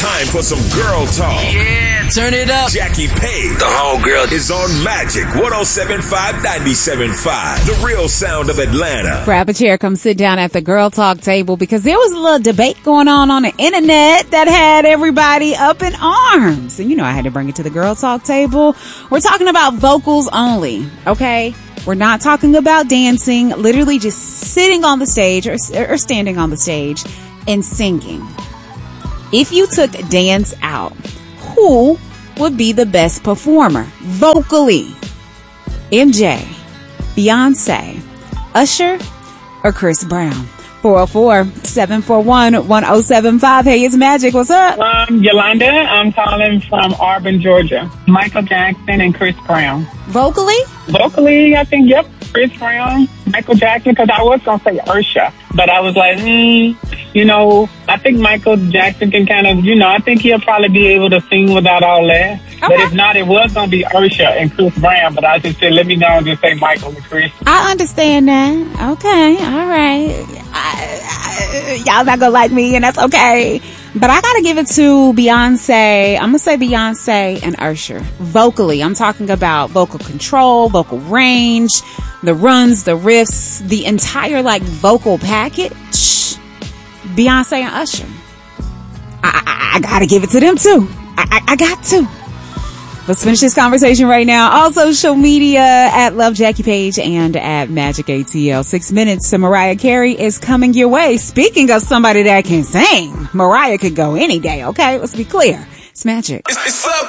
Time for some girl talk. Yeah, turn it up. Jackie Page, the homegirl, is on Magic 107.5 97.5, the real sound of Atlanta. Grab a chair, come sit down at the girl talk table because there was a little debate going on the internet that had everybody up in arms. And you know I had to bring it to the girl talk table. We're talking about vocals only, okay? We're not talking about dancing, literally just sitting on the stage or standing on the stage and singing. If you took dance out, who would be the best performer vocally? MJ, Beyonce, Usher, or Chris Brown? 404-741-1075. Hey, it's Magic. What's up? Yolanda. I'm calling from Auburn, Georgia. Michael Jackson and Chris Brown. Vocally? Vocally, I think, yep. Chris Brown, Michael Jackson, because I was going to say Usher. But I was like, I think Michael Jackson can kind of, I think he'll probably be able to sing without all that. Okay. But if not, it was going to be Usher and Chris Brown. But I just said, let me go and just say Michael and Chris. I understand that. Okay, all right. Y'all not going to like me, and that's okay. But I got to give it to Beyonce. I'm going to say Beyonce and Usher. Vocally, I'm talking about vocal control, vocal range, the runs, the riffs, the entire, vocal package. Beyonce and Usher. I got to give it to them, too. I got to. Let's finish this conversation right now. All social media at Love Jackie Page and at Magic ATL. 6 minutes to Mariah Carey is coming your way. Speaking of somebody that can sing, Mariah could go any day, okay? Let's be clear. It's Magic. It's up.